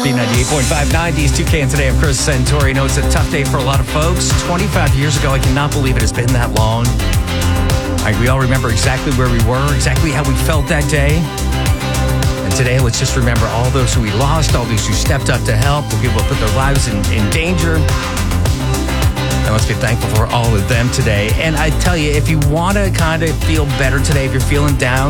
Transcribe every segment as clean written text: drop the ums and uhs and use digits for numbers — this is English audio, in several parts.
B98.5, 90s, 2K, and today I'm Chris Santori. You know, it's a tough day for a lot of folks. 25 years ago, I cannot believe it has been that long. We all remember exactly where we were, exactly how we felt that day. And today, let's just remember all those who we lost, all those who stepped up to help, the people who put their lives in danger. And let's be thankful for all of them today. And I tell you, if you want to kind of feel better today, if you're feeling down,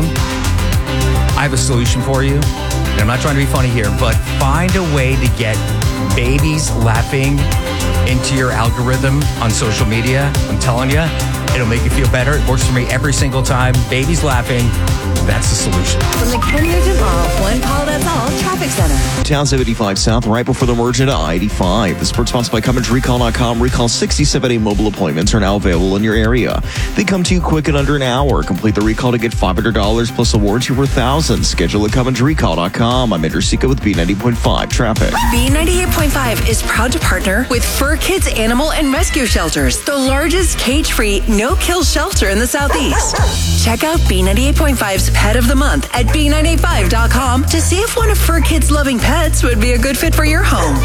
I have a solution for you. And I'm not trying to be funny here, but find a way to get babies laughing into your algorithm on social media. I'm telling you, it'll make you feel better. It works for me every single time. Babies laughing, that's the solution. From the Ken Nugent Law, one call, that's all, Traffic Center. Town 75 South, right before the merge into I-85. The support sponsored by CumminsRecall.com. Recall 67A mobile appointments are now available in your area. They come to you quick in under an hour. Complete the recall to get $500 plus a warranty worth thousands. Schedule at CumminsRecall.com. I'm Andrew Sika with B90.5 Traffic. B98.5 is proud to partner with Fur Kids Animal and Rescue Shelters, the largest cage-free, no-kill shelter in the Southeast. Check out B98.5's Pet of the Month at B985.com to see if one of Fur Kids' loving pets would be a good fit for your home.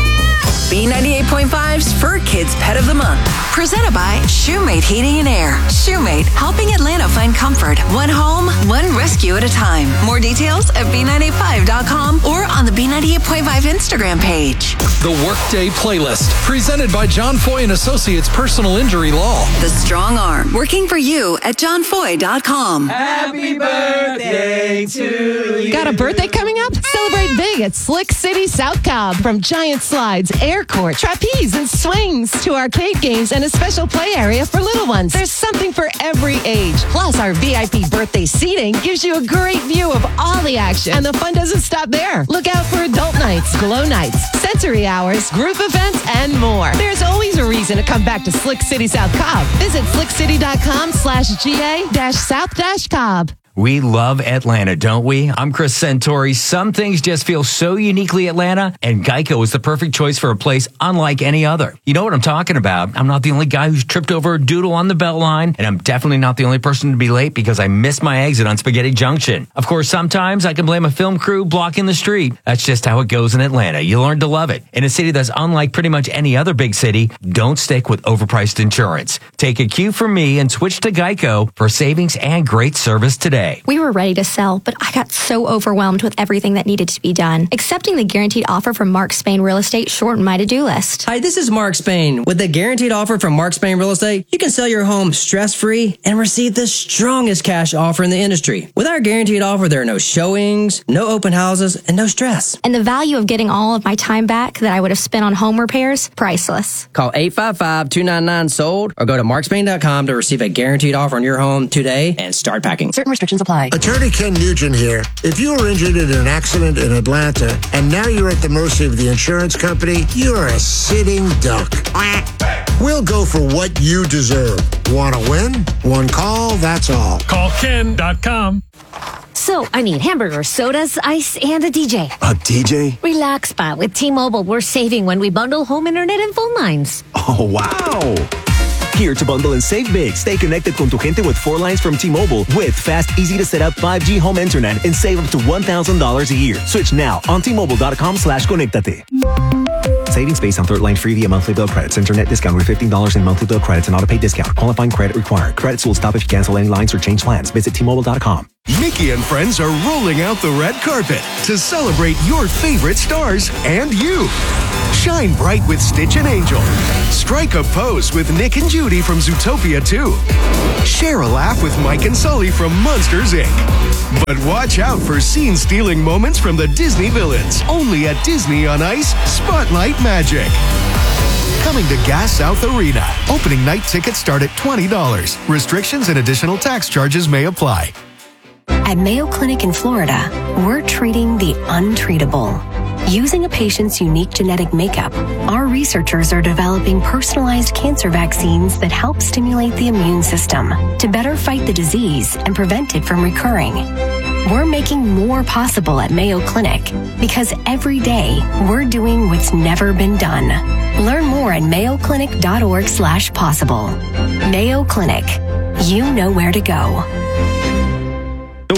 B98.5's Fur Kids Pet of the Month. Presented by Shoemate Heating and Air. Shoemate, helping Atlanta find comfort. One home, one rescue at a time. More details at B985.com or on the B98.5 Instagram page. The Workday Playlist, presented by John Foy & Associates Personal Injury Law. The Strong Arm, working for you at johnfoy.com. Happy birthday to you. Got a birthday coming up? Celebrate big at Slick City South Cobb. From giant slides, air court, trapeze, and swings to arcade games and a special play area for little ones. There's something for every age. Plus, our VIP birthday seating gives you a great view of all the action. And the fun doesn't stop there. Look out for adult nights, glow nights, sensory hours, group events, and more. There's always a reason to come back to Slick City South Cobb. Visit slickcity.com/GA-South-Cobb. We love Atlanta, don't we? I'm Chris Santori. Some things just feel so uniquely Atlanta, and Geico is the perfect choice for a place unlike any other. You know what I'm talking about. I'm not the only guy who's tripped over a doodle on the bell line, and I'm definitely not the only person to be late because I missed my exit on Spaghetti Junction. Of course, sometimes I can blame a film crew blocking the street. That's just how it goes in Atlanta. You learn to love it. In a city that's unlike pretty much any other big city, don't stick with overpriced insurance. Take a cue from me and switch to Geico for savings and great service today. We were ready to sell, but I got so overwhelmed with everything that needed to be done. Accepting the guaranteed offer from Mark Spain Real Estate shortened my to-do list. Hi, this is Mark Spain. With the guaranteed offer from Mark Spain Real Estate, you can sell your home stress-free and receive the strongest cash offer in the industry. With our guaranteed offer, there are no showings, no open houses, and no stress. And the value of getting all of my time back that I would have spent on home repairs, priceless. Call 855-299-SOLD or go to markspain.com to receive a guaranteed offer on your home today and start packing. Certain restrictions apply. Attorney Ken Nugent here. If you were injured in an accident in Atlanta and now you're at the mercy of the insurance company, you're a sitting duck. We'll go for what you deserve. Want to win? One call, that's all. Call Ken.com. So, I need hamburgers, sodas, ice, and a DJ. A DJ? Relax, Spot. With T-Mobile, we're saving when we bundle home internet and phone lines. Oh, wow. Here to bundle and save big. Stay connected con tu gente with 4 lines from T-Mobile with fast, easy to set up 5G home internet and save up to $1,000 a year. Switch now on T-Mobile.com/conectate. Savings based on third line free via monthly bill credits. Internet discount with $15 in monthly bill credits and auto pay discount. Qualifying credit required. Credits will stop if you cancel any lines or change plans. Visit T-Mobile.com. Mickey and friends are rolling out the red carpet to celebrate your favorite stars and you. Shine bright with Stitch and Angel. Strike a pose with Nick and Judy from Zootopia 2. Share a laugh with Mike and Sully from Monsters, Inc. But watch out for scene-stealing moments from the Disney villains. Only at Disney on Ice Spotlight Magic. Coming to Gas South Arena. Opening night tickets start at $20. Restrictions and additional tax charges may apply. At Mayo Clinic in Florida, we're treating the untreatable. Using a patient's unique genetic makeup, our researchers are developing personalized cancer vaccines that help stimulate the immune system to better fight the disease and prevent it from recurring. We're making more possible at Mayo Clinic because every day we're doing what's never been done. Learn more at mayoclinic.org/possible. Mayo Clinic. You know where to go.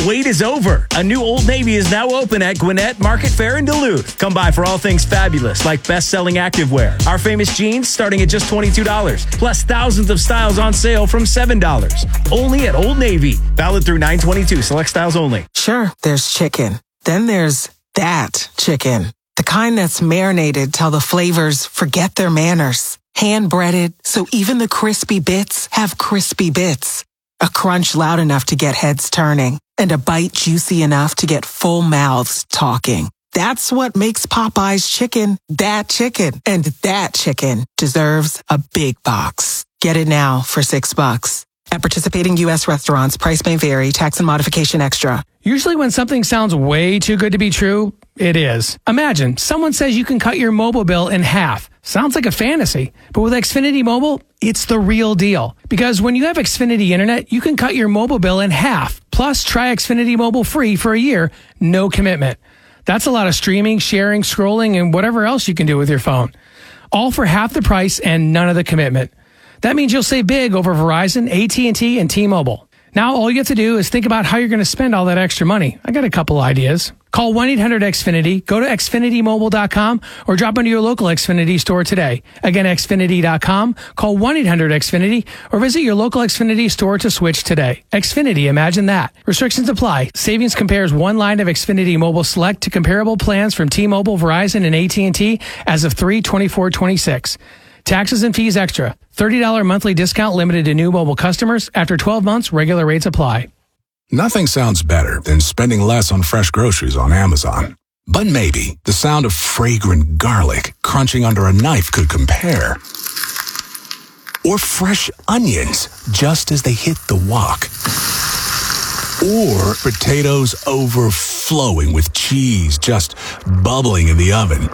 The wait is over. A new Old Navy is now open at Gwinnett Market Fair in Duluth. Come by for all things fabulous, like best-selling activewear. Our famous jeans starting at just $22, plus thousands of styles on sale from $7. Only at Old Navy. Valid through 9/22. Select styles only. Sure, there's chicken. Then there's that chicken. The kind that's marinated till the flavors forget their manners. Hand-breaded, so even the crispy bits have crispy bits. A crunch loud enough to get heads turning, and a bite juicy enough to get full mouths talking. That's what makes Popeye's chicken that chicken. And that chicken deserves a big box. Get it now for $6. At participating U.S. restaurants, price may vary, tax and modification extra. Usually when something sounds way too good to be true, it is. Imagine someone says you can cut your mobile bill in half. Sounds like a fantasy, but with Xfinity Mobile, it's the real deal. Because when you have Xfinity Internet, you can cut your mobile bill in half. Plus, try Xfinity Mobile free for a year, no commitment. That's a lot of streaming, sharing, scrolling, and whatever else you can do with your phone. All for half the price and none of the commitment. That means you'll save big over Verizon, AT&T, and T-Mobile. Now all you have to do is think about how you're going to spend all that extra money. I got a couple ideas. Call 1-800-XFINITY, go to XFinityMobile.com, or drop into your local Xfinity store today. Again, Xfinity.com, call 1-800-XFINITY, or visit your local Xfinity store to switch today. Xfinity, imagine that. Restrictions apply. Savings compares one line of Xfinity Mobile Select to comparable plans from T-Mobile, Verizon, and AT&T as of 3/24/26. Taxes and fees extra. $30 monthly discount limited to new mobile customers. After 12 months, regular rates apply. Nothing sounds better than spending less on fresh groceries on Amazon. But maybe the sound of fragrant garlic crunching under a knife could compare. Or fresh onions just as they hit the wok. Or potatoes overflowing with cheese just bubbling in the oven.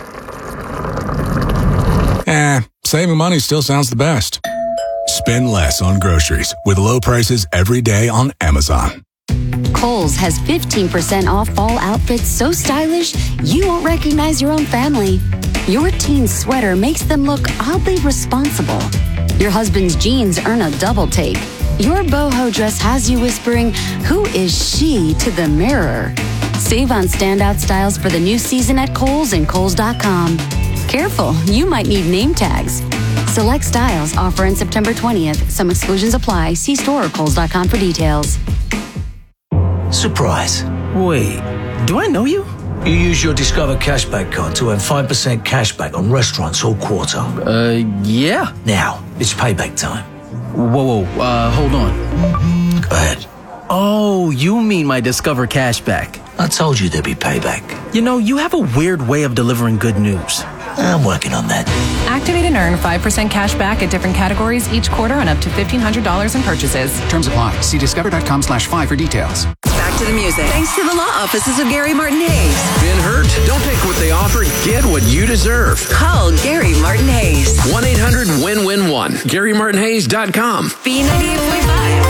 Saving money still sounds the best. Spend less on groceries with low prices every day on Amazon. Kohl's has 15% off fall outfits so stylish you won't recognize your own family. Your teen's sweater makes them look oddly responsible. Your husband's jeans earn a double take. Your boho dress has you whispering, "Who is she?" to the mirror. Save on standout styles for the new season at Kohl's and Kohls.com. Careful, you might need name tags. Select styles offer in September 20th. Some exclusions apply. See store or Kohls.com for details. Surprise. Wait, do I know you? You use your Discover Cashback card to earn 5% cashback on restaurants all quarter. Yeah. Now, it's payback time. Whoa, hold on. Go ahead. Oh, you mean my Discover Cashback. I told you there'd be payback. You know, you have a weird way of delivering good news. I'm working on that. Activate and earn 5% cash back at different categories each quarter on up to $1,500 in purchases. Terms apply. See discover.com/5 for details. Back to the music. Thanks to the law offices of Gary Martin Hayes. Been hurt? Don't take what they offer. Get what you deserve. Call Gary Martin Hayes. 1-800-WIN-WIN-1. GaryMartinHayes.com. B98.5.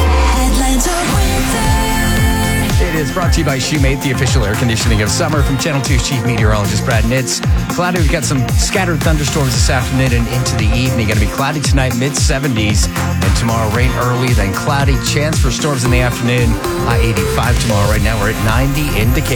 It is brought to you by Shoemate, the official air conditioning of summer. From Channel 2's Chief Meteorologist Brad Nitz. Cloudy, we've got some scattered thunderstorms this afternoon and into the evening. Going to be cloudy tonight, mid-70s. And tomorrow, rain early, then cloudy. Chance for storms in the afternoon. High 85 tomorrow. Right now, we're at 90 indicated.